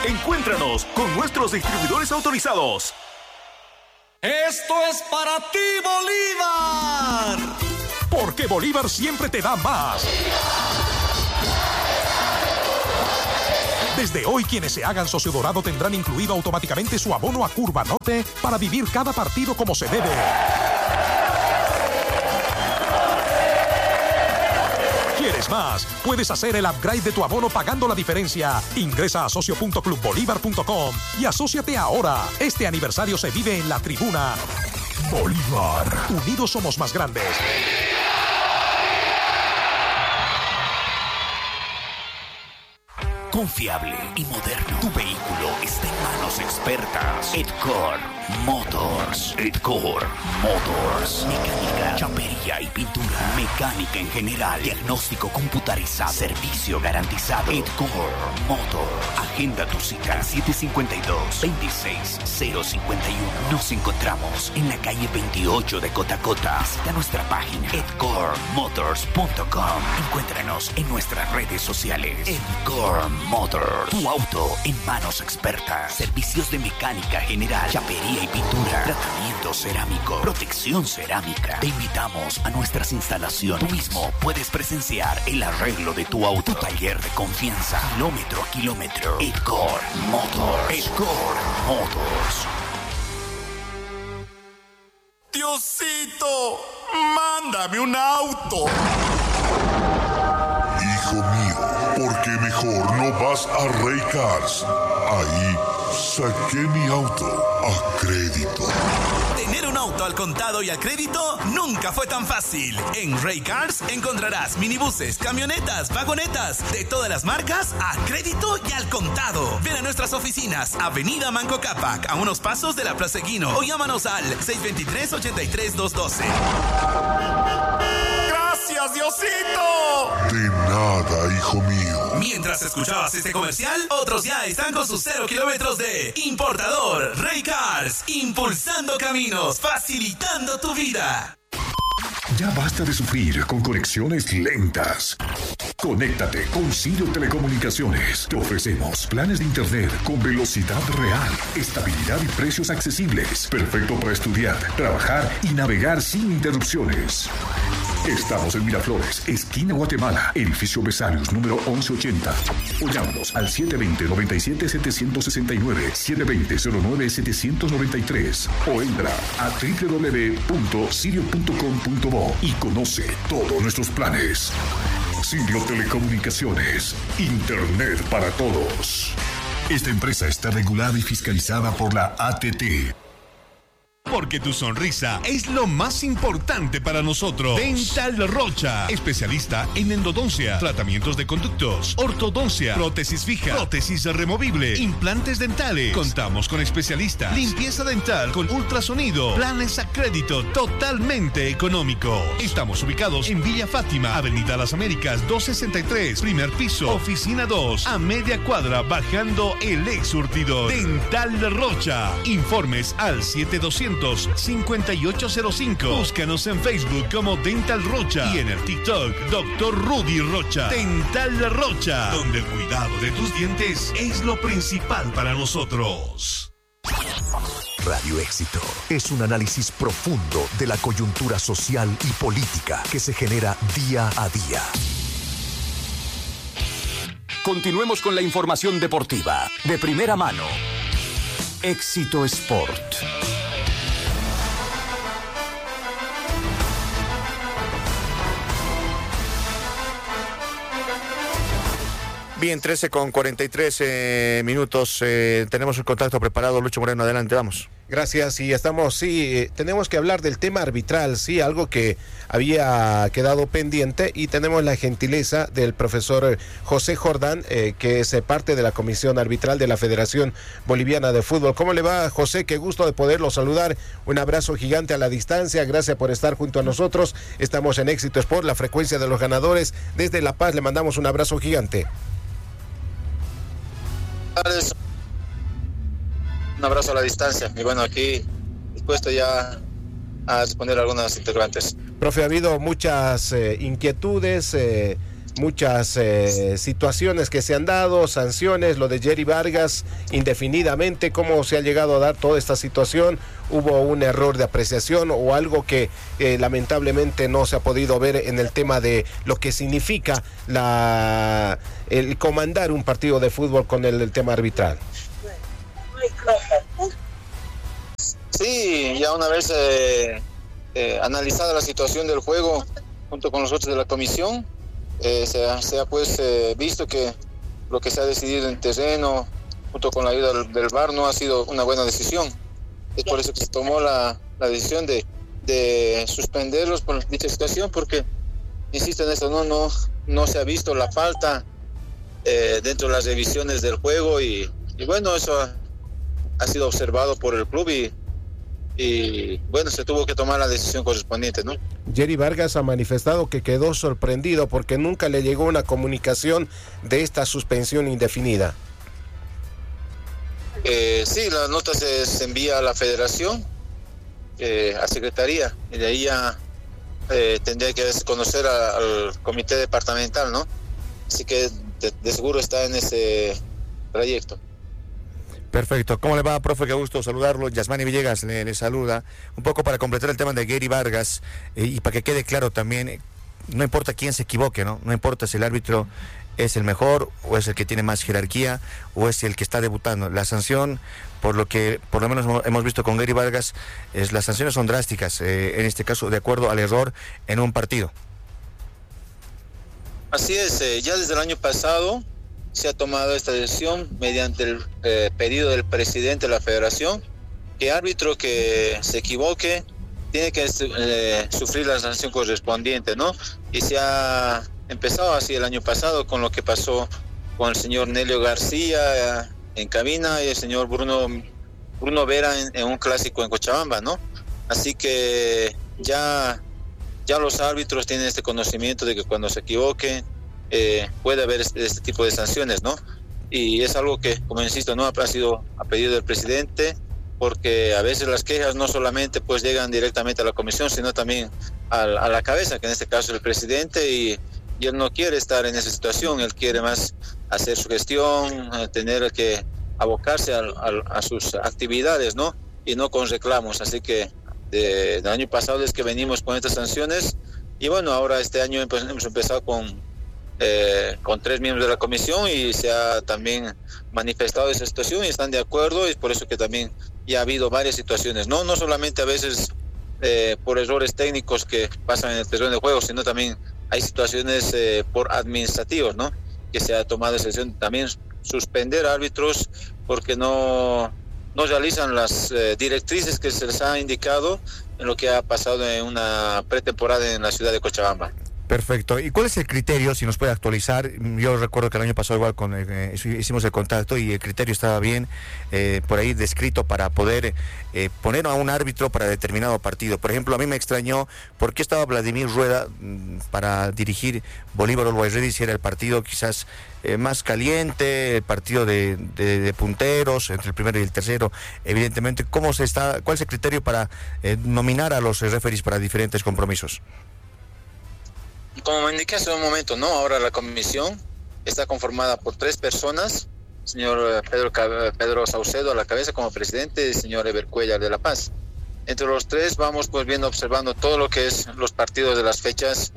Encuéntranos con nuestros distribuidores autorizados. Esto es para ti, Bolívar. Porque Bolívar siempre te da más. Desde hoy, quienes se hagan socio dorado tendrán incluido automáticamente su abono a Curva Norte para vivir cada partido como se debe. ¿Quieres más? Puedes hacer el upgrade de tu abono pagando la diferencia. Ingresa a socio.clubbolivar.com y asóciate ahora. Este aniversario se vive en la tribuna. Bolívar. Unidos somos más grandes. Confiable y moderno. Tu vehículo está en manos expertas. Edcore Motors. Edcore Motors. Mecánica, chapería y pintura. Mecánica en general. Diagnóstico computarizado. Servicio garantizado. Edcore Motors. Agenda tu cita. 752-26051. Nos encontramos en la calle 28 de Cotacota. Visita nuestra página edcoremotors.com. Encuéntranos en nuestras redes sociales. Edcore Motors. Tu auto en manos expertas. Servicios de mecánica general, chapería y pintura. Tratamiento cerámico. Protección cerámica. Te invitamos a nuestras instalaciones. Tú mismo puedes presenciar el arreglo de tu auto. Tu taller de confianza. Kilómetro a kilómetro. Edcore Motors. Edcore Motors. Diosito, mándame un auto. Hijo mío, ¿por qué mejor no vas a Rey Cars? Ahí saqué mi auto a crédito. Tener un auto al contado y al crédito nunca fue tan fácil. En Rey Cars encontrarás minibuses, camionetas, vagonetas de todas las marcas a crédito y al contado. Ven a nuestras oficinas, Avenida Manco Cápac, a unos pasos de la Plaza Eguino, o llámanos al 623-83212. ¡Gracias, Diosito! De nada, hijo mío. Mientras escuchabas este comercial, otros ya están con sus 0 kilómetros de importador. Rey Cars, impulsando caminos, facilitando tu vida. Ya basta de sufrir con conexiones lentas. Conéctate con Sirio Telecomunicaciones. Te ofrecemos planes de internet con velocidad real, estabilidad y precios accesibles. Perfecto para estudiar, trabajar y navegar sin interrupciones. Estamos en Miraflores, esquina Guatemala, edificio Besarios, número 1180. O llámanos al 720-97-769, 720-09-793. O entra a www.sirio.com.bo y conoce todos nuestros planes. Sirio Telecomunicaciones, Internet para todos. Esta empresa está regulada y fiscalizada por la ATT. Porque tu sonrisa es lo más importante para nosotros. Dental Rocha, especialista en endodoncia, tratamientos de conductos, ortodoncia, prótesis fija, prótesis removible, implantes dentales. Contamos con especialistas, limpieza dental con ultrasonido, planes a crédito totalmente económico. Estamos ubicados en Villa Fátima, Avenida Las Américas 263, primer piso, oficina 2, a media cuadra bajando el ex surtidor. Dental Rocha. Informes al 7200-5805. Búscanos en Facebook como Dental Rocha y en el TikTok Dr. Rudy Rocha. Dental Rocha, donde el cuidado de tus dientes es lo principal para nosotros. Radio Éxito es un análisis profundo de la coyuntura social y política que se genera día a día. Continuemos con la información deportiva de primera mano. Éxito Sport. Bien, 13:43 minutos. Tenemos el contacto preparado. Lucho Moreno, adelante, vamos. Gracias, y estamos, tenemos que hablar del tema arbitral, algo que había quedado pendiente, y tenemos la gentileza del profesor José Jordán, que es parte de la Comisión Arbitral de la Federación Boliviana de Fútbol. ¿Cómo le va, José? Qué gusto de poderlo saludar. Un abrazo gigante a la distancia. Gracias por estar junto a nosotros. Estamos en Éxito Sport, la frecuencia de los ganadores. Desde La Paz le mandamos un abrazo gigante. Un abrazo a la distancia y bueno, aquí dispuesto ya a responder a algunas interrogantes. Profe, ha habido muchas inquietudes, muchas situaciones que se han dado, sanciones, lo de Jerry Vargas indefinidamente, cómo se ha llegado a dar toda esta situación. ¿Hubo un error de apreciación o algo que lamentablemente no se ha podido ver en el tema de lo que significa el comandar un partido de fútbol con el tema arbitral? Sí, ya una vez analizada la situación del juego junto con los otros de la comisión, se ha pues visto que lo que se ha decidido en terreno junto con la ayuda del VAR no ha sido una buena decisión. Es por eso que se tomó la decisión de suspenderlos por dicha situación, porque insisto en esto, no se ha visto la falta dentro de las revisiones del juego y bueno, eso ha sido observado por el club y bueno, se tuvo que tomar la decisión correspondiente, ¿no? Jerry Vargas ha manifestado que quedó sorprendido porque nunca le llegó una comunicación de esta suspensión indefinida. Sí, la nota se envía a la federación, a secretaría, y de ahí ya tendría que conocer al comité departamental, ¿no? Así que de seguro está en ese trayecto. Perfecto. ¿Cómo le va, profe? Qué gusto saludarlo. Yasmani Villegas le saluda. Un poco para completar el tema de Jerry Vargas y para que quede claro también, no importa quién se equivoque, ¿no? No importa si el árbitro es el mejor o es el que tiene más jerarquía o es el que está debutando. La sanción, por lo menos hemos visto con Jerry Vargas, las sanciones son drásticas, en este caso de acuerdo al error en un partido. Así es, ya desde el año pasado se ha tomado esta decisión mediante el pedido del presidente de la federación, que árbitro que se equivoque tiene que sufrir la sanción correspondiente, ¿no? Y se ha empezado así el año pasado con lo que pasó con el señor Nelio García en cabina y el señor Bruno Vera en un clásico en Cochabamba, ¿no? Así que ya los árbitros tienen este conocimiento de que cuando se equivoquen puede haber este tipo de sanciones, ¿no? Y es algo que, como insisto, no ha sido a pedido del presidente, porque a veces las quejas no solamente pues llegan directamente a la comisión, sino también a la cabeza, que en este caso es el presidente, y él no quiere estar en esa situación. Él quiere más hacer su gestión, tener que abocarse a sus actividades, ¿no? Y no con reclamos. Así que del año pasado es que venimos con estas sanciones, y bueno, ahora este año hemos empezado con 3 miembros de la comisión y se ha también manifestado esa situación y están de acuerdo, y es por eso que también ya ha habido varias situaciones, no solamente a veces por errores técnicos que pasan en el terreno de juego, sino también hay situaciones por administrativos, ¿no? Que se ha tomado esa decisión también, suspender árbitros porque no realizan las directrices que se les ha indicado en lo que ha pasado en una pretemporada en la ciudad de Cochabamba. Perfecto. ¿Y cuál es el criterio, si nos puede actualizar? Yo recuerdo que el año pasado igual hicimos el contacto y el criterio estaba bien por ahí descrito para poder poner a un árbitro para determinado partido. Por ejemplo, a mí me extrañó por qué estaba Vladimir Rueda para dirigir Bolívar Always Ready, si era el partido quizás más caliente, el partido de punteros entre el primero y el tercero. Evidentemente, ¿cuál es el criterio para nominar a los referees para diferentes compromisos? Como me indiqué hace un momento, ¿no? Ahora la comisión está conformada por 3 personas: señor Pedro Saucedo a la cabeza como presidente y el señor Eber Cuellar de La Paz. Entre los 3 vamos pues viendo, observando todo lo que es los partidos de las fechas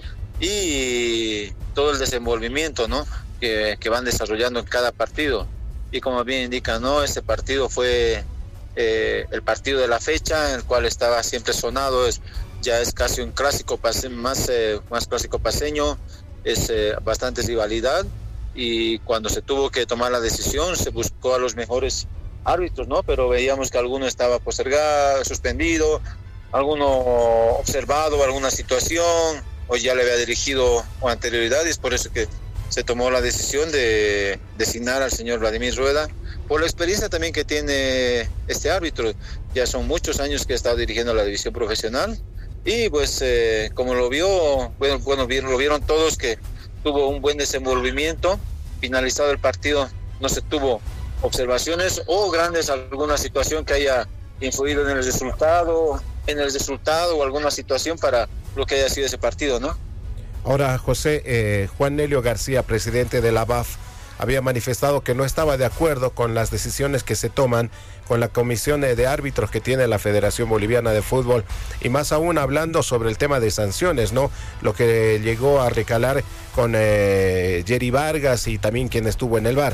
y todo el desenvolvimiento, ¿no? Que van desarrollando en cada partido. Y como bien indica, ¿no? Este partido fue el partido de la fecha, en el cual estaba siempre sonado, ya es casi un clásico más clásico paseño, es bastante rivalidad, y cuando se tuvo que tomar la decisión se buscó a los mejores árbitros, ¿no? Pero veíamos que alguno estaba postergado, suspendido, alguno observado alguna situación o ya le había dirigido con anterioridad, y es por eso que se tomó la decisión de designar al señor Vladimir Rueda, por la experiencia también que tiene este árbitro. Ya son muchos años que ha estado dirigiendo la división profesional. Y pues como lo vieron todos, que tuvo un buen desenvolvimiento. Finalizado el partido no se tuvo observaciones o alguna situación que haya influido en el resultado o alguna situación para lo que haya sido ese partido, ¿no? Ahora, José, Juan Nelio García, presidente de la ABAF, había manifestado que no estaba de acuerdo con las decisiones que se toman con la comisión de árbitros que tiene la Federación Boliviana de Fútbol, y más aún hablando sobre el tema de sanciones, ¿no? Lo que llegó a recalar con Jerry Vargas y también quien estuvo en el VAR.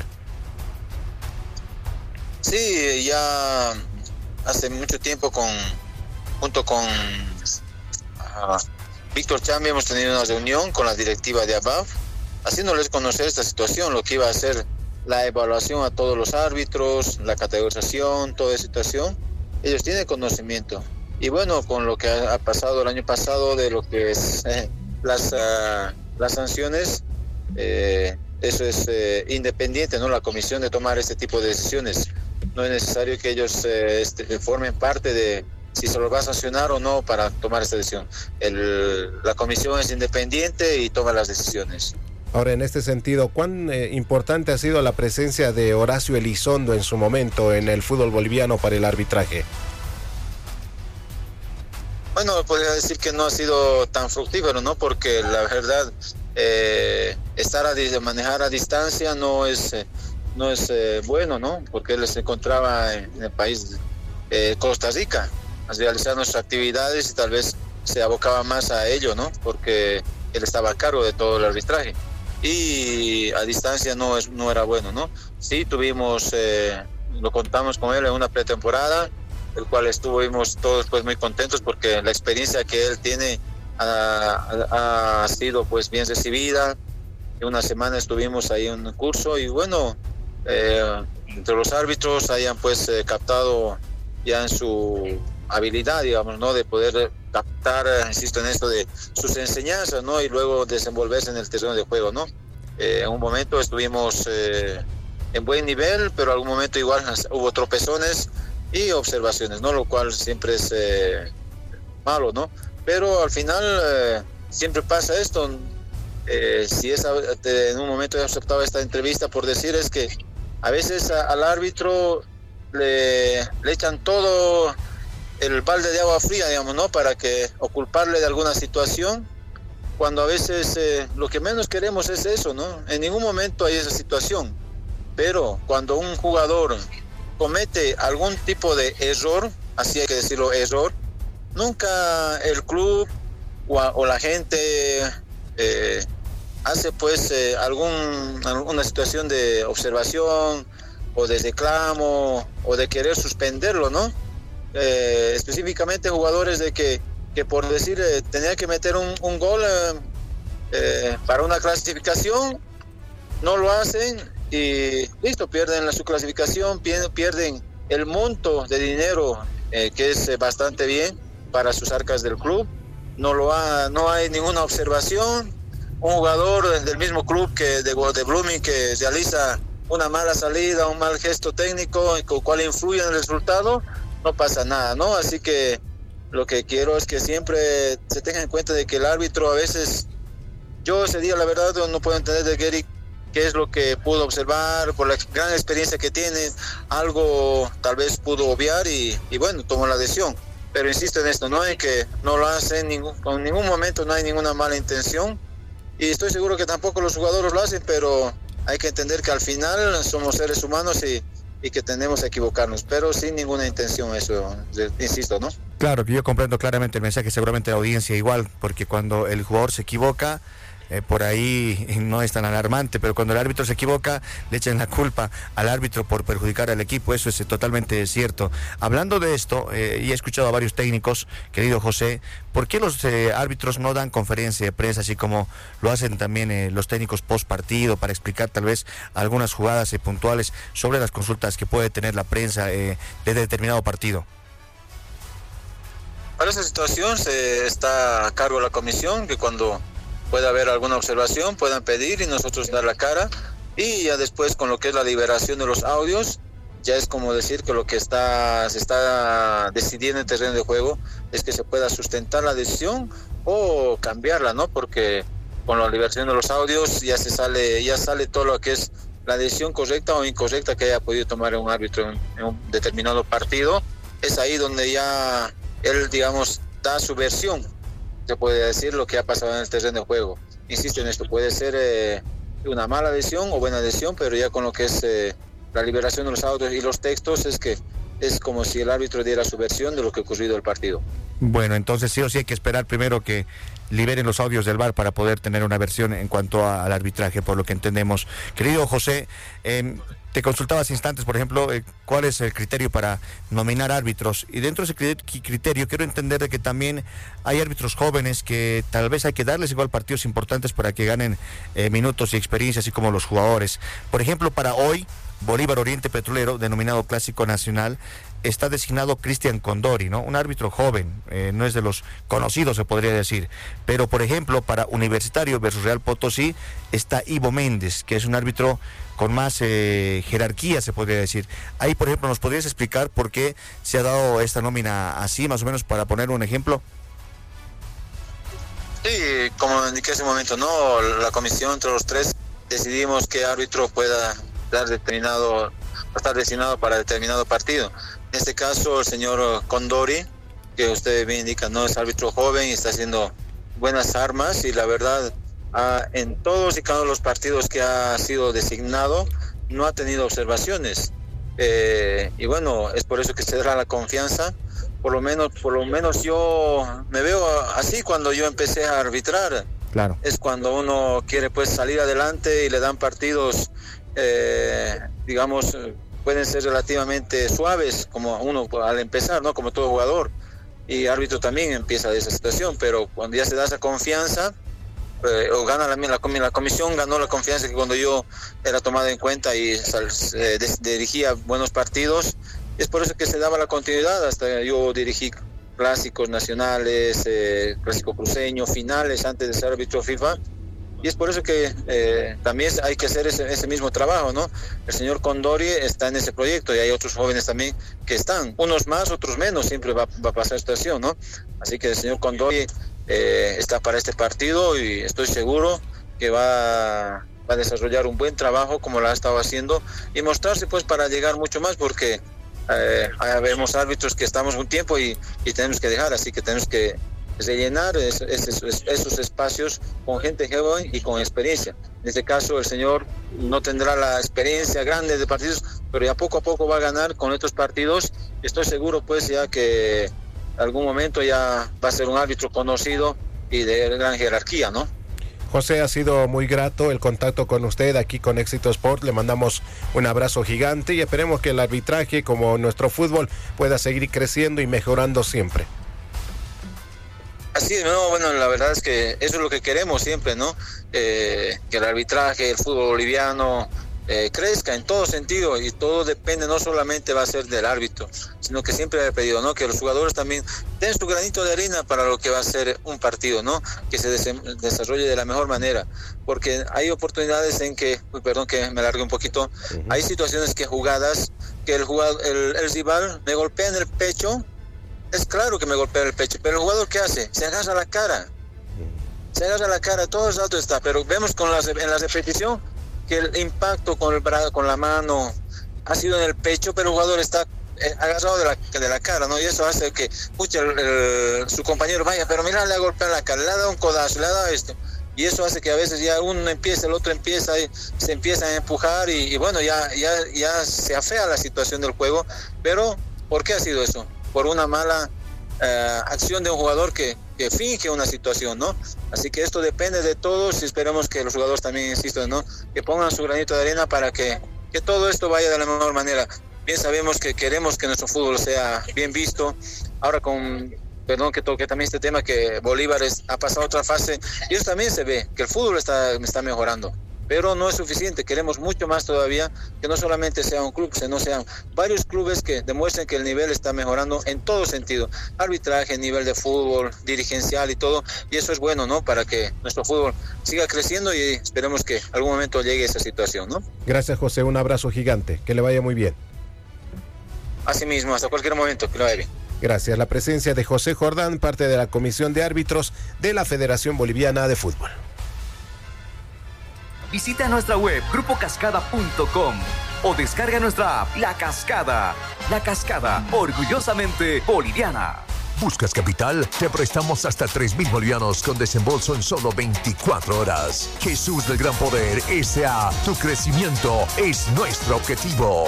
Sí, ya hace mucho tiempo junto con Víctor Chambi hemos tenido una reunión con la directiva de ABAF, haciéndoles conocer esta situación, lo que iba a ser la evaluación a todos los árbitros, la categorización, toda esa situación. Ellos tienen conocimiento. Y bueno, con lo que ha pasado el año pasado de lo que es las sanciones, eso es independiente, ¿no? La comisión de tomar este tipo de decisiones. No es necesario que ellos formen parte de si se lo va a sancionar o no para tomar esta decisión. La comisión es independiente y toma las decisiones. Ahora, en este sentido, ¿cuán importante ha sido la presencia de Horacio Elizondo en su momento en el fútbol boliviano para el arbitraje? Bueno, podría decir que no ha sido tan fructífero, ¿no? Porque la verdad, manejar a distancia no es bueno, ¿no? Porque él se encontraba en el país Costa Rica, a realizar nuestras actividades y tal vez se abocaba más a ello, ¿no? Porque él estaba a cargo de todo el arbitraje. Y a distancia no era bueno, ¿no? Sí, lo contamos con él en una pretemporada, el cual estuvimos todos pues muy contentos porque la experiencia que él tiene ha sido pues bien recibida. En una semana estuvimos ahí en un curso y bueno, entre los árbitros hayan pues captado ya en su habilidad, digamos, ¿no? De poder captar, insisto en esto, de sus enseñanzas, ¿no? Y luego desenvolverse en el terreno de juego, ¿no? En un momento estuvimos en buen nivel, pero en algún momento igual hubo tropezones y observaciones, ¿no? Lo cual siempre es malo, ¿no? Pero al final siempre pasa esto. Si en un momento he aceptado esta entrevista por decir es que a veces al árbitro le echan todo el balde de agua fría, digamos, ¿no? O culparle de alguna situación, cuando a veces lo que menos queremos es eso, ¿no? En ningún momento hay esa situación, pero cuando un jugador comete algún tipo de error, así hay que decirlo, error, nunca el club o la gente hace pues alguna situación de observación o de reclamo o de querer suspenderlo, ¿no? Específicamente jugadores de que por decir tenía que meter un gol para una clasificación, no lo hacen y listo, pierden su clasificación, pierden el monto de dinero que es bastante bien para sus arcas del club. No hay ninguna observación. Un jugador del mismo club que de Blooming que realiza una mala salida, un mal gesto técnico, con cual influye en el resultado, no pasa nada, ¿no? Así que lo que quiero es que siempre se tenga en cuenta de que el árbitro a veces, yo ese día la verdad no puedo entender de Gary qué es lo que pudo observar, por la gran experiencia que tiene, algo tal vez pudo obviar y bueno, tomó la decisión. Pero insisto en esto, ¿no? En que no lo hacen en ningún momento, no hay ninguna mala intención y estoy seguro que tampoco los jugadores lo hacen, pero hay que entender que al final somos seres humanos y que tenemos que equivocarnos, pero sin ninguna intención, eso, insisto, ¿no? Claro, que yo comprendo claramente el mensaje, seguramente la audiencia igual, porque cuando el jugador se equivoca, por ahí no es tan alarmante, pero cuando el árbitro se equivoca, le echan la culpa al árbitro por perjudicar al equipo, eso es totalmente cierto. Hablando de esto, y he escuchado a varios técnicos, querido José, ¿por qué los árbitros no dan conferencia de prensa, así como lo hacen también los técnicos post partido, para explicar tal vez algunas jugadas puntuales sobre las consultas que puede tener la prensa de determinado partido? Para esa situación está a cargo de la comisión, que cuando pueda haber alguna observación puedan pedir y nosotros dar la cara, y ya después con lo que es la liberación de los audios ya es como decir que lo que se está decidiendo en terreno de juego es que se pueda sustentar la decisión o cambiarla, ¿no? Porque con la liberación de los audios ya sale todo lo que es la decisión correcta o incorrecta que haya podido tomar un árbitro en un determinado partido. Es ahí donde ya él, digamos, da su versión, se puede decir, lo que ha pasado en el terreno de juego. insisto en esto, puede ser una mala decisión o buena decisión, pero ya con lo que es la liberación de los audios y los textos es como si el árbitro diera su versión de lo que ha ocurrido el partido. Bueno, entonces sí o sí hay que esperar primero que liberen los audios del VAR para poder tener una versión en cuanto al arbitraje, por lo que entendemos. Querido José, te consultaba hace instantes, por ejemplo, cuál es el criterio para nominar árbitros. Y dentro de ese criterio quiero entender de que también hay árbitros jóvenes que tal vez hay que darles igual partidos importantes para que ganen minutos y experiencia, así como los jugadores. Por ejemplo, para hoy, Bolívar Oriente Petrolero, denominado Clásico Nacional, está designado Cristian Condori, ¿no? Un árbitro joven, no es de los conocidos, se podría decir. Pero, por ejemplo, para Universitario versus Real Potosí está Ivo Méndez, que es un árbitro con más jerarquía, se podría decir. Ahí, por ejemplo, ¿nos podrías explicar por qué se ha dado esta nómina así, más o menos, para poner un ejemplo? Sí, como indiqué hace un momento, ¿no? La comisión, entre los tres, decidimos qué árbitro pueda estar designado para determinado partido. En este caso, el señor Condori, que usted bien indica, no es árbitro joven y está haciendo buenas armas, y la verdad, en todos y cada uno de los partidos que ha sido designado, no ha tenido observaciones. Y bueno, es por eso que se da la confianza. Por lo menos yo me veo así cuando yo empecé a arbitrar. Claro. Es cuando uno quiere pues salir adelante y le dan partidos, digamos, pueden ser relativamente suaves, como uno al empezar, ¿no? Como todo jugador. Y árbitro también empieza de esa situación, pero cuando ya se da esa confianza, o gana la comisión ganó la confianza que cuando yo era tomado en cuenta y dirigía buenos partidos, es por eso que se daba la continuidad. Hasta yo dirigí clásicos nacionales, clásico cruceño, finales antes de ser árbitro FIFA, y es por eso que también hay que hacer ese mismo trabajo, ¿no? El señor Condori está en ese proyecto y hay otros jóvenes también que están, unos más, otros menos, siempre va a pasar situación, ¿no? Así que el señor Condori está para este partido y estoy seguro que va a desarrollar un buen trabajo como lo ha estado haciendo y mostrarse pues para llegar mucho más, porque vemos árbitros que estamos un tiempo y tenemos que dejar, así que tenemos que rellenar esos espacios con gente joven y con experiencia. En este caso el señor no tendrá la experiencia grande de partidos, pero ya poco a poco va a ganar con estos partidos. Estoy seguro pues ya que en algún momento ya va a ser un árbitro conocido y de gran jerarquía, ¿no? José, ha sido muy grato el contacto con usted aquí con Éxito Sport. Le mandamos un abrazo gigante y esperemos que el arbitraje, como nuestro fútbol, pueda seguir creciendo y mejorando siempre. Así es, no, bueno, la verdad es que eso es lo que queremos siempre, ¿no? Que el arbitraje, el fútbol boliviano crezca en todo sentido, y todo depende, no solamente va a ser del árbitro, sino que siempre he pedido, ¿no? Que los jugadores también den su granito de arena para lo que va a ser un partido, ¿no? Que se desarrolle de la mejor manera, porque hay oportunidades en que, perdón que me alargue un poquito, hay situaciones que jugadas, que el rival me golpea en el pecho. Es claro que me golpea el pecho, pero el jugador ¿qué hace? Se agarra la cara. Todo el rato está, pero vemos en la repetición que el impacto con el brazo, con la mano, ha sido en el pecho, pero el jugador está agarrado de la cara, ¿no? Y eso hace que, su compañero vaya, pero mira, le ha golpeado la cara, le ha dado un codazo, le ha dado esto. Y eso hace que a veces ya uno empieza, el otro empieza, y se empiezan a empujar, y bueno, ya se afea la situación del juego. Pero, ¿por qué ha sido eso? Por una mala acción de un jugador que finge una situación, ¿no? Así que esto depende de todos y esperemos que los jugadores también, insisto, ¿no? Que pongan su granito de arena para que todo esto vaya de la mejor manera. Bien sabemos que queremos que nuestro fútbol sea bien visto. Ahora perdón que toque también este tema, que Bolívar ha pasado otra fase, y eso también se ve, que el fútbol está mejorando. Pero no es suficiente, queremos mucho más todavía, que no solamente sea un club, sino sean varios clubes que demuestren que el nivel está mejorando en todo sentido, arbitraje, nivel de fútbol, dirigencial y todo, y eso es bueno, ¿no? Para que nuestro fútbol siga creciendo y esperemos que algún momento llegue esa situación, ¿no? Gracias, José, un abrazo gigante, que le vaya muy bien. Así mismo, hasta cualquier momento, que le vaya bien. Gracias. La presencia de José Jordán, parte de la Comisión de Árbitros de la Federación Boliviana de Fútbol. Visita nuestra web grupocascada.com o descarga nuestra app La Cascada. La Cascada, orgullosamente boliviana. ¿Buscas capital? Te prestamos hasta 3,000 bolivianos con desembolso en solo 24 horas. Jesús del Gran Poder S.A. Tu crecimiento es nuestro objetivo.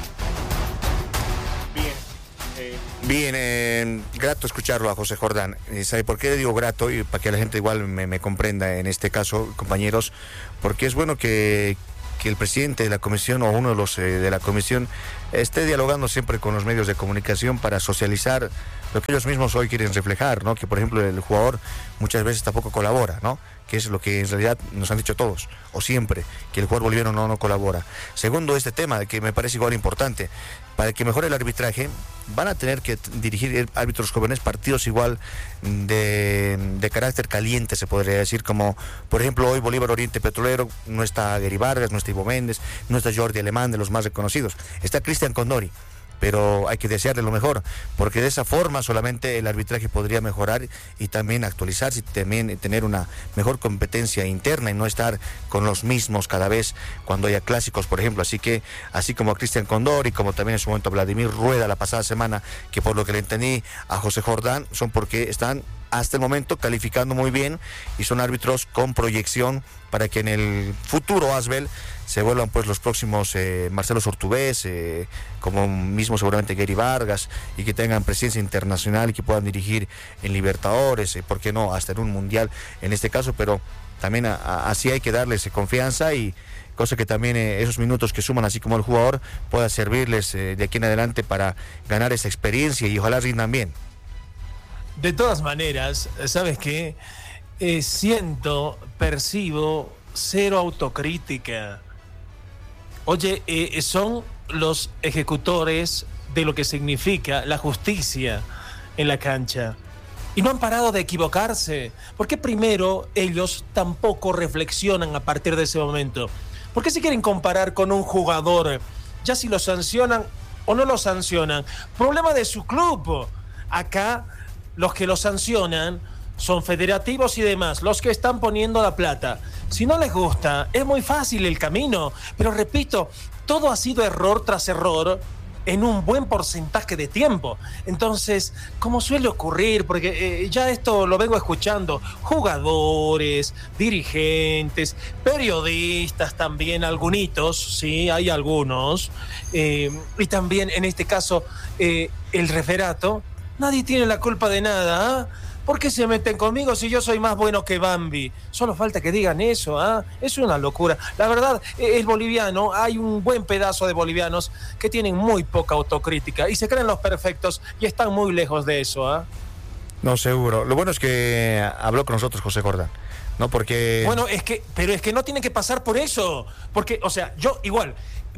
Bien, grato escucharlo a José Jordán. ¿Sabe por qué le digo grato? Y para que la gente igual me comprenda en este caso, compañeros, porque es bueno que el presidente de la comisión o uno de los de la comisión esté dialogando siempre con los medios de comunicación para socializar lo que ellos mismos hoy quieren reflejar, ¿no? Que por ejemplo el jugador muchas veces tampoco colabora, ¿no? Que es lo que en realidad nos han dicho todos, o siempre, que el jugador boliviano no colabora. Segundo, este tema que me parece igual importante, para que mejore el arbitraje, van a tener que dirigir árbitros jóvenes partidos igual de carácter caliente, se podría decir, como por ejemplo hoy Bolívar Oriente Petrolero, no está Gary Vargas, no está Ivo Méndez, no está Jordi Alemán, de los más reconocidos, está Cristian Condori. Pero hay que desearle lo mejor, porque de esa forma solamente el arbitraje podría mejorar y también actualizarse y también tener una mejor competencia interna y no estar con los mismos cada vez cuando haya clásicos, por ejemplo. Así que, así como a Cristian Condori, como también en su momento a Vladimir Rueda la pasada semana, que por lo que le entendí a José Jordán, son porque están hasta el momento calificando muy bien y son árbitros con proyección para que en el futuro Asbel se vuelvan pues los próximos Marcelo Sortubés, como mismo seguramente Gary Vargas, y que tengan presencia internacional y que puedan dirigir en Libertadores, ¿por qué no? Hasta en un Mundial en este caso, pero también así hay que darles confianza y cosa que también esos minutos que suman así como el jugador pueda servirles de aquí en adelante para ganar esa experiencia y ojalá rindan bien. De todas maneras, ¿sabes qué? Percibo cero autocrítica. Oye, son los ejecutores de lo que significa la justicia en la cancha. Y no han parado de equivocarse. ¿Por qué primero ellos tampoco reflexionan a partir de ese momento? ¿Por qué se quieren comparar con un jugador? Ya si lo sancionan o no lo sancionan. Problema de su club. Acá los que lo sancionan son federativos y demás, los que están poniendo la plata. Si no les gusta, es muy fácil el camino. Pero repito, todo ha sido error tras error en un buen porcentaje de tiempo. Entonces, como suele ocurrir, porque ya esto lo vengo escuchando, jugadores, dirigentes, periodistas también, algunitos, sí, hay algunos, y también en este caso el referato, nadie tiene la culpa de nada, ¿eh? ¿Por qué se meten conmigo si yo soy más bueno que Bambi? Solo falta que digan eso, ¿ah? Es una locura. La verdad, el boliviano, hay un buen pedazo de bolivianos que tienen muy poca autocrítica y se creen los perfectos y están muy lejos de eso, ¿ah? No, seguro. Lo bueno es que habló con nosotros José Jordán, ¿no? Porque... Bueno, pero es que no tiene que pasar por eso. Porque, o sea, yo igual...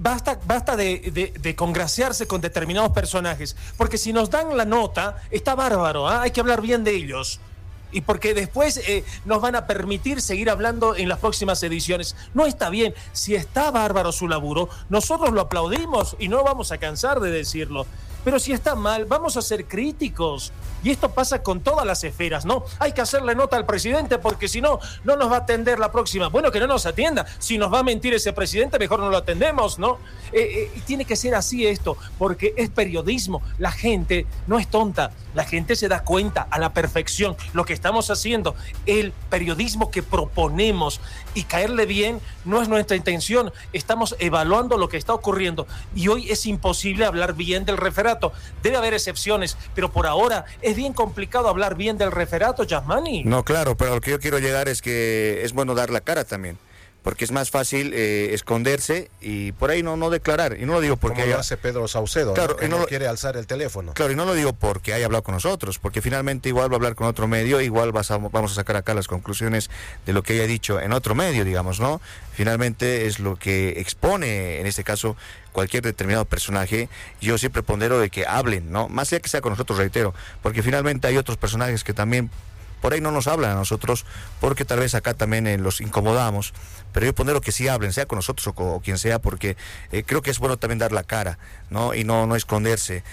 Basta de congraciarse con determinados personajes, porque si nos dan la nota, está bárbaro, ¿eh? Hay que hablar bien de ellos. Y porque después nos van a permitir seguir hablando en las próximas ediciones. No está bien. Si está bárbaro su laburo, nosotros lo aplaudimos y no vamos a cansar de decirlo. Pero si está mal, vamos a ser críticos. Y esto pasa con todas las esferas, ¿no? Hay que hacerle nota al presidente porque si no, no nos va a atender la próxima. Bueno, que no nos atienda. Si nos va a mentir ese presidente, mejor no lo atendemos, ¿no? Y tiene que ser así esto, porque es periodismo. La gente no es tonta. La gente se da cuenta a la perfección lo que estamos haciendo. El periodismo que proponemos y caerle bien no es nuestra intención. Estamos evaluando lo que está ocurriendo. Y hoy es imposible hablar bien del referato. Debe haber excepciones, pero por ahora es bien complicado hablar bien del referato, Yasmani. No, claro, pero lo que yo quiero llegar es que es bueno dar la cara también, porque es más fácil esconderse y por ahí no declarar. Y no lo digo porque... Como lo hace Pedro Saucedo, claro, ¿no? Que no quiere alzar el teléfono. Claro, y no lo digo porque haya hablado con nosotros, porque finalmente igual va a hablar con otro medio, igual vamos a sacar acá las conclusiones de lo que haya dicho en otro medio, digamos, ¿no? Finalmente es lo que expone, en este caso, cualquier determinado personaje. Yo siempre pondero de que hablen, ¿no? Más allá que sea con nosotros, reitero, porque finalmente hay otros personajes que también por ahí no nos hablan a nosotros, porque tal vez acá también los incomodamos, pero yo pondero que sí hablen, sea con nosotros o quien sea, porque creo que es bueno también dar la cara, ¿no? Y no esconderse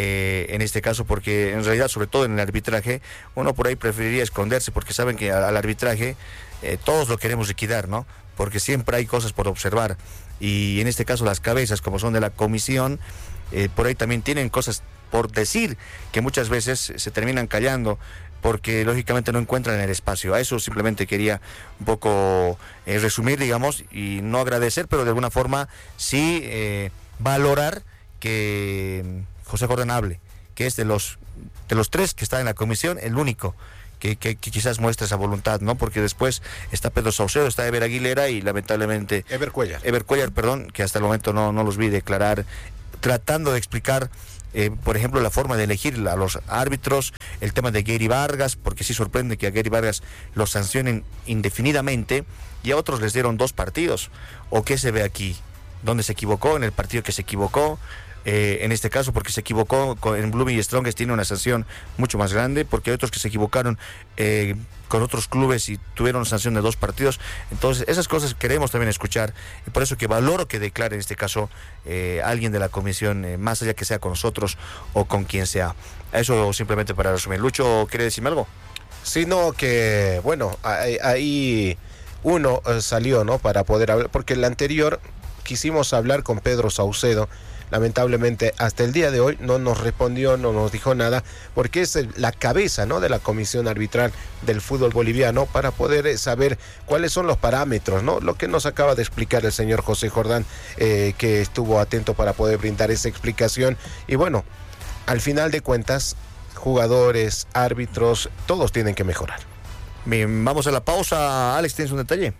en este caso, porque en realidad, sobre todo en el arbitraje, uno por ahí preferiría esconderse, porque saben que al arbitraje todos lo queremos liquidar, ¿no? Porque siempre hay cosas por observar, y en este caso las cabezas, como son de la comisión, por ahí también tienen cosas por decir que muchas veces se terminan callando porque lógicamente no encuentran el espacio. A eso simplemente quería un poco resumir, digamos, y no agradecer, pero de alguna forma sí valorar que José Jordán hable, que es de los tres que está en la comisión, el único que quizás muestra esa voluntad, ¿no? Porque después está Pedro Saucedo, está Ever Aguilera y lamentablemente Ever Cuellar, perdón, que hasta el momento no los vi declarar, tratando de explicar por ejemplo, la forma de elegir a los árbitros, el tema de Gary Vargas, porque sí sorprende que a Gary Vargas lo sancionen indefinidamente y a otros les dieron 2 partidos. ¿O qué se ve aquí? ¿Dónde se equivocó? En el partido que se equivocó. En este caso, porque se equivocó en Blooming y Strongest, tiene una sanción mucho más grande, porque hay otros que se equivocaron con otros clubes y tuvieron sanción de 2 partidos. Entonces, esas cosas queremos también escuchar, y por eso que valoro que declare en este caso alguien de la comisión, más allá que sea con nosotros o con quien sea. Eso simplemente para resumir. Lucho, ¿quiere decirme algo? Sino que, bueno, ahí uno salió, ¿no? Para poder hablar, porque el anterior quisimos hablar con Pedro Saucedo. Lamentablemente hasta el día de hoy no nos respondió, no nos dijo nada, porque es la cabeza, ¿no?, de la comisión arbitral del fútbol boliviano, para poder saber cuáles son los parámetros, ¿no? Lo que nos acaba de explicar el señor José Jordán, que estuvo atento para poder brindar esa explicación. Y bueno, al final de cuentas, jugadores, árbitros, todos tienen que mejorar. Bien, vamos a la pausa. Alex, ¿tienes un detalle?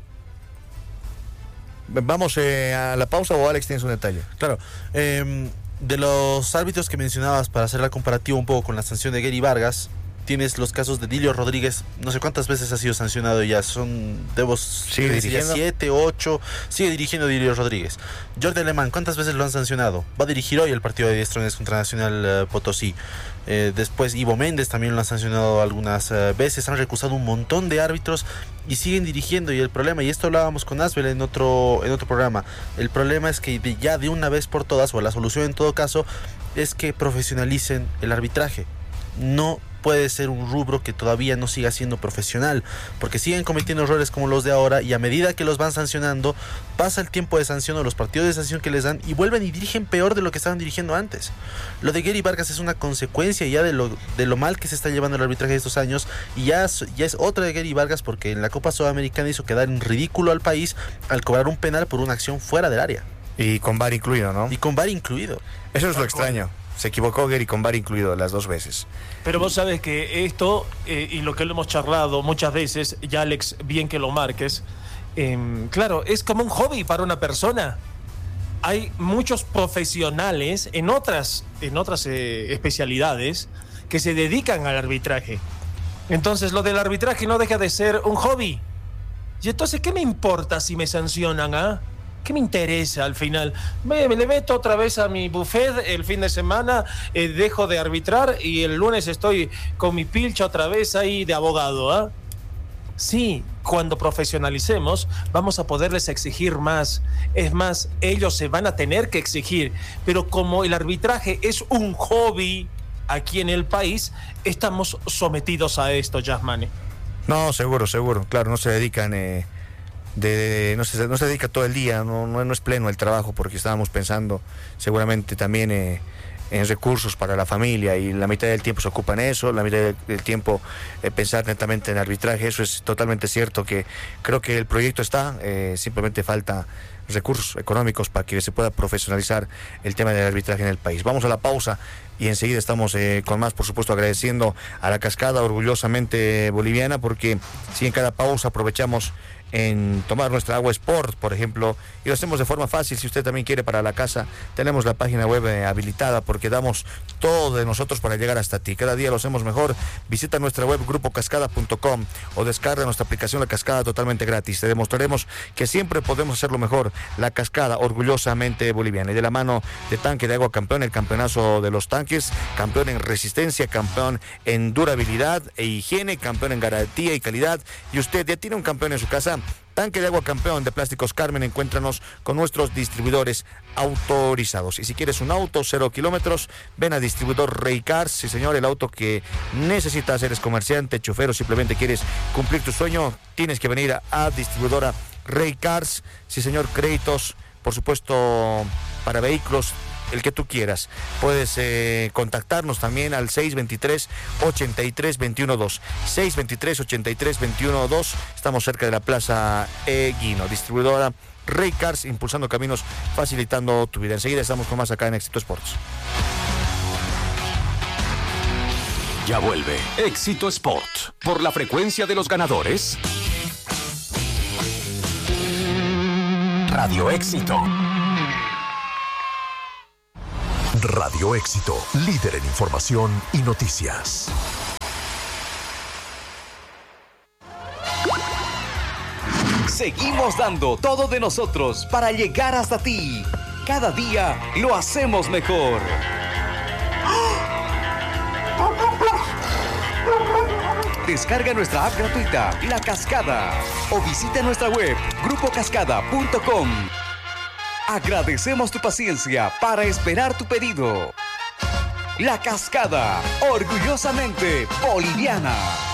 Vamos a la pausa, o Alex, ¿tienes un detalle? Claro, de los árbitros que mencionabas, para hacer la comparativa un poco con la sanción de Gary Vargas, tienes los casos de Dilio Rodríguez. No sé cuántas veces ha sido sancionado ya, sigue dirigiendo 7, 8, sigue dirigiendo Dilio Rodríguez. Jordi Alemán, ¿cuántas veces lo han sancionado? Va a dirigir hoy el partido de 10 Strongest contra Nacional Potosí. Después Ivo Méndez también lo han sancionado algunas veces. Han recusado un montón de árbitros y siguen dirigiendo. Y el problema, y esto hablábamos con Asbel en otro programa, el problema es que ya de una vez por todas, o la solución en todo caso, es que profesionalicen el arbitraje. No puede ser un rubro que todavía no siga siendo profesional, porque siguen cometiendo errores como los de ahora, y a medida que los van sancionando, pasa el tiempo de sanción o los partidos de sanción que les dan y vuelven y dirigen peor de lo que estaban dirigiendo antes. Lo de Gary Vargas es una consecuencia ya de lo mal que se está llevando el arbitraje de estos años, y ya es otra de Gary Vargas, porque en la Copa Sudamericana hizo quedar en ridículo al país al cobrar un penal por una acción fuera del área. Y con VAR incluido, ¿no? Y con VAR incluido. Eso es lo extraño. Se equivocó Gary con VAR incluido las 2 veces. Pero vos sabes que esto, y lo que lo hemos charlado muchas veces, ya Alex, bien que lo marques, claro, es como un hobby para una persona. Hay muchos profesionales en otras especialidades que se dedican al arbitraje. Entonces lo del arbitraje no deja de ser un hobby. Y entonces, ¿qué me importa si me sancionan, ah? ¿Qué me interesa al final? Me le meto otra vez a mi buffet el fin de semana, dejo de arbitrar y el lunes estoy con mi pilcha otra vez ahí de abogado, ¿ah? Sí, cuando profesionalicemos vamos a poderles exigir más. Es más, ellos se van a tener que exigir. Pero como el arbitraje es un hobby aquí en el país, estamos sometidos a esto, Yasmani. No, seguro. Claro, no se dedican... no se dedica todo el día, no es pleno el trabajo, porque estábamos pensando seguramente también en recursos para la familia, y la mitad del tiempo se ocupa en eso, la mitad del tiempo pensar netamente en arbitraje. Eso es totalmente cierto, que creo que el proyecto está, simplemente falta recursos económicos para que se pueda profesionalizar el tema del arbitraje en el país. Vamos a la pausa y enseguida estamos con más, por supuesto, agradeciendo a la Cascada, orgullosamente boliviana, porque si en cada pausa aprovechamos en tomar nuestra agua Sport, por ejemplo, y lo hacemos de forma fácil. Si usted también quiere para la casa, tenemos la página web habilitada, porque damos todo de nosotros para llegar hasta ti. Cada día lo hacemos mejor. Visita nuestra web grupocascada.com o descarga nuestra aplicación La Cascada totalmente gratis. Te demostraremos que siempre podemos hacerlo mejor. La Cascada, orgullosamente boliviana, y de la mano de Tanque de Agua Campeón, el campeonazo de los tanques, campeón en resistencia, campeón en durabilidad e higiene, campeón en garantía y calidad. Y usted ya tiene un campeón en su casa. Tanque de Agua Campeón de Plásticos Carmen. Encuéntranos con nuestros distribuidores autorizados. Y si quieres un auto 0 kilómetros, ven a Distribuidor Rey Cars. Sí, señor, el auto que necesitas. Eres comerciante, chofer, o simplemente quieres cumplir tu sueño, tienes que venir a Distribuidora Rey Cars. Sí, señor, créditos, por supuesto, para vehículos el que tú quieras. Puedes contactarnos también al 623-83-21-2. 623-83-21-2. Estamos cerca de la Plaza Eguino. Distribuidora Rey Cars, impulsando caminos, facilitando tu vida. Enseguida estamos con más acá en Éxito Sports. Ya vuelve Éxito Sport por la frecuencia de los ganadores. Radio Éxito. Radio Éxito, líder en información y noticias. Seguimos dando todo de nosotros para llegar hasta ti. Cada día lo hacemos mejor. Descarga nuestra app gratuita, La Cascada, o visita nuestra web, grupocascada.com. Agradecemos tu paciencia para esperar tu pedido. La Cascada, orgullosamente boliviana.